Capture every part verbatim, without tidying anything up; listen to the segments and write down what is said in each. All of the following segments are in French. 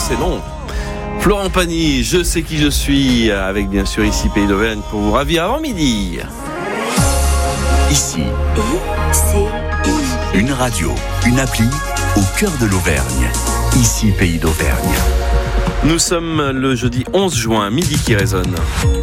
c'est non. Florent Pagny, je sais qui je suis, avec bien sûr ici Pays d'Auvergne pour vous ravir avant midi. Ici, c'est une radio, une appli au cœur de l'Auvergne. Ici Pays d'Auvergne. Nous sommes le jeudi onze juin, midi qui résonne.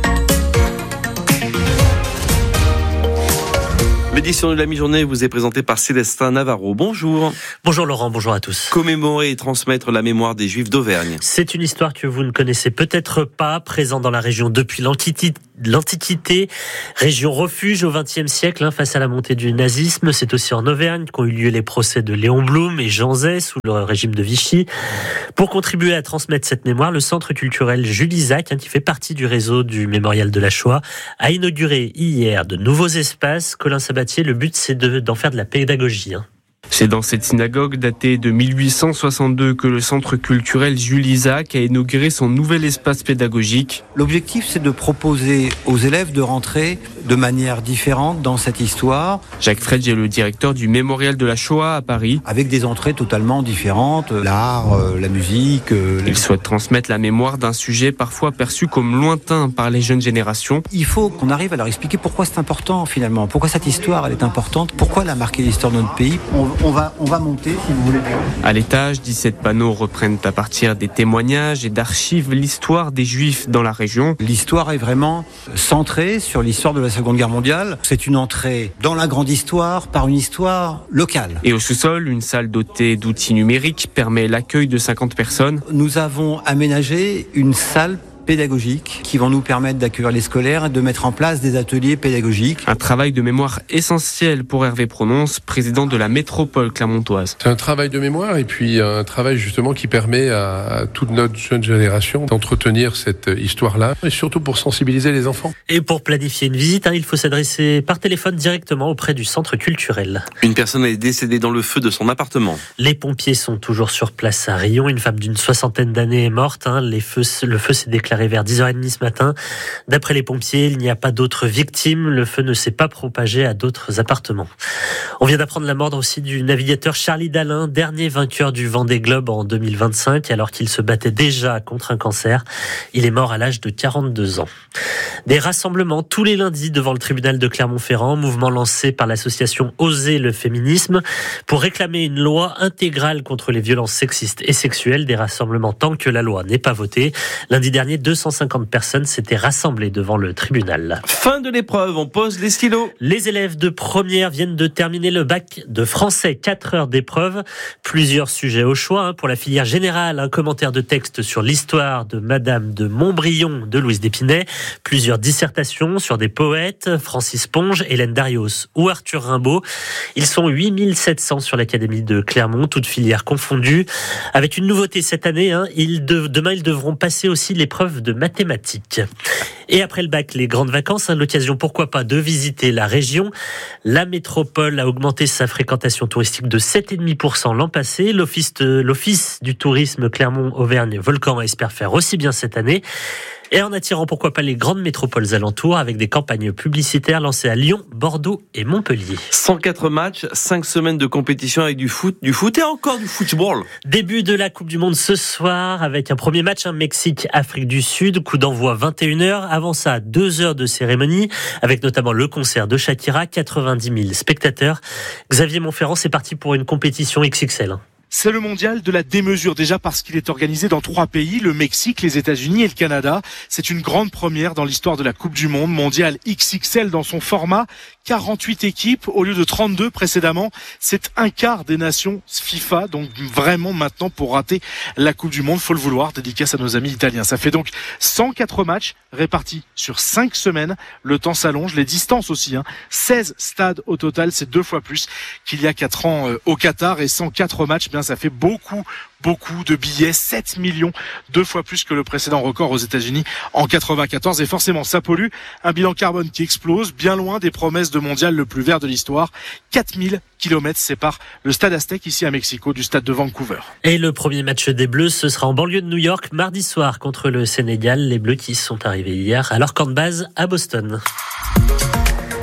L'édition de la mi-journée vous est présentée par Célestin Navarro. Bonjour. Bonjour Laurent, bonjour à tous. Commémorer et transmettre la mémoire des Juifs d'Auvergne. C'est une histoire que vous ne connaissez peut-être pas, présente dans la région depuis l'Antiquité. L'Antiquité, région refuge au vingtième siècle hein, face à la montée du nazisme. C'est aussi en Auvergne qu'ont eu lieu les procès de Léon Blum et Jean Zay sous le régime de Vichy. Pour contribuer à transmettre cette mémoire, le centre culturel Jules Isaac, hein, qui fait partie du réseau du Mémorial de la Shoah, a inauguré hier de nouveaux espaces. Colin Sabatier, le but c'est de, d'en faire de la pédagogie. Hein. C'est dans cette synagogue datée de mille huit cent soixante-deux que le centre culturel Jules Isaac a inauguré son nouvel espace pédagogique. L'objectif, c'est de proposer aux élèves de rentrer de manière différente dans cette histoire. Jacques Fredge est le directeur du Mémorial de la Shoah à Paris. Avec des entrées totalement différentes, l'art, la musique. Il les... souhaite transmettre la mémoire d'un sujet parfois perçu comme lointain par les jeunes générations. Il faut qu'on arrive à leur expliquer pourquoi c'est important finalement, pourquoi cette histoire elle est importante, pourquoi elle a marqué l'histoire de notre pays. On... On va, on va monter, si vous voulez. À l'étage, dix-sept panneaux reprennent à partir des témoignages et d'archives l'histoire des Juifs dans la région. L'histoire est vraiment centrée sur l'histoire de la Seconde Guerre mondiale. C'est une entrée dans la grande histoire par une histoire locale. Et au sous-sol, une salle dotée d'outils numériques permet l'accueil de cinquante personnes. Nous avons aménagé une salle pédagogiques qui vont nous permettre d'accueillir les scolaires et de mettre en place des ateliers pédagogiques. Un travail de mémoire essentiel pour Hervé Prononce, président de la métropole clermontoise. C'est un travail de mémoire et puis un travail justement qui permet à toute notre jeune génération d'entretenir cette histoire-là et surtout pour sensibiliser les enfants. Et pour planifier une visite, hein, il faut s'adresser par téléphone directement auprès du centre culturel. Une personne est décédée dans le feu de son appartement. Les pompiers sont toujours sur place à Riom. Une femme d'une soixantaine d'années est morte. Hein. Les feux, le feu s'est déclaré vers dix heures trente ce matin. D'après les pompiers, il n'y a pas d'autres victimes. Le feu ne s'est pas propagé à d'autres appartements. On vient d'apprendre la mort aussi du navigateur Charlie Dalin, dernier vainqueur du Vendée Globe en deux mille vingt-cinq, alors qu'il se battait déjà contre un cancer. Il est mort à l'âge de quarante-deux ans. Des rassemblements tous les lundis devant le tribunal de Clermont-Ferrand, mouvement lancé par l'association Oser le féminisme pour réclamer une loi intégrale contre les violences sexistes et sexuelles. Des rassemblements tant que la loi n'est pas votée. Lundi dernier, deux cent cinquante personnes s'étaient rassemblées devant le tribunal. Fin de l'épreuve, on pose les stylos. Les élèves de première viennent de terminer le bac de français, quatre heures d'épreuve, plusieurs sujets au choix. Hein. Pour la filière générale, un commentaire de texte sur l'histoire de Madame de Montbrion de Louise d'Épinay, plusieurs dissertations sur des poètes, Francis Ponge, Hélène Darius ou Arthur Rimbaud. Ils sont huit mille sept cents sur l'académie de Clermont, toutes filières confondues. Avec une nouveauté cette année, hein, ils de, demain ils devront passer aussi l'épreuve de mathématiques. Et après le bac, les grandes vacances, hein, l'occasion pourquoi pas de visiter la région. La métropole a augmenté sa fréquentation touristique de sept virgule cinq pour cent l'an passé. L'office, de, l'office du tourisme Clermont-Auvergne-Volcan espère faire aussi bien cette année. Et en attirant pourquoi pas les grandes métropoles alentours avec des campagnes publicitaires lancées à Lyon, Bordeaux et Montpellier. cent quatre matchs, cinq semaines de compétition avec du foot, du foot et encore du football. Début de la Coupe du Monde ce soir avec un premier match, hein, Mexique-Afrique du Sud, coup d'envoi vingt et une heures. Avant ça, deux heures de cérémonie avec notamment le concert de Shakira, quatre-vingt-dix mille spectateurs. Xavier Monferrand, c'est parti pour une compétition X X L. C'est le mondial de la démesure, déjà parce qu'il est organisé dans trois pays, le Mexique, les États-Unis et le Canada. C'est une grande première dans l'histoire de la Coupe du Monde, mondial X X L dans son format, quarante-huit équipes au lieu de trente-deux précédemment. C'est un quart des nations FIFA, donc vraiment maintenant pour rater la Coupe du Monde, faut le vouloir, dédicace à nos amis italiens. Ça fait donc cent quatre matchs répartis sur cinq semaines, le temps s'allonge, les distances aussi, hein. seize stades au total, c'est deux fois plus qu'il y a quatre ans euh, au Qatar, et cent quatre matchs, bien ça fait beaucoup, beaucoup de billets, sept millions, deux fois plus que le précédent record aux États-Unis en quatre-vingt-quatorze. Et forcément, ça pollue. Un bilan carbone qui explose, bien loin des promesses de mondial le plus vert de l'histoire. quatre mille kilomètres séparent le stade Aztec ici à Mexico du stade de Vancouver. Et le premier match des Bleus, ce sera en banlieue de New York, mardi soir contre le Sénégal. Les Bleus qui sont arrivés hier à leur camp de base à Boston.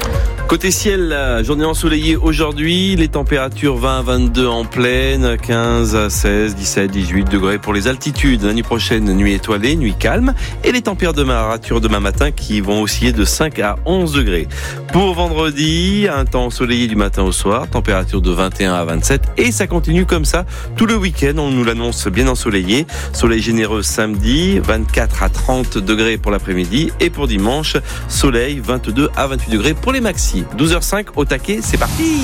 Côté ciel, la journée ensoleillée aujourd'hui, les températures vingt à vingt-deux en pleine, quinze à seize, dix-sept, dix-huit degrés pour les altitudes. La nuit prochaine, nuit étoilée, nuit calme et les températures demain matin qui vont osciller de cinq à onze degrés. Pour vendredi, un temps ensoleillé du matin au soir, température de vingt et un à vingt-sept et ça continue comme ça tout le week-end. On nous l'annonce bien ensoleillé. Soleil généreux samedi, vingt-quatre à trente degrés pour l'après-midi et pour dimanche, soleil vingt-deux à vingt-huit degrés pour les maxis. douze heures cinq au taquet, c'est parti.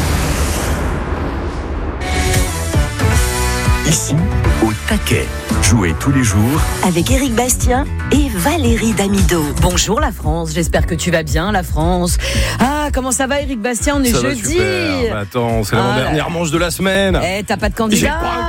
Ici, au taquet. Jouez tous les jours avec Éric Bastien et Valérie Damido. Bonjour la France, j'espère que tu vas bien la France. Ah, comment ça va Éric Bastien? On est ça jeudi. Va super. Bah attends, c'est ah, l'avant-dernière manche de la semaine. Eh, t'as pas de candidat? J'ai pas un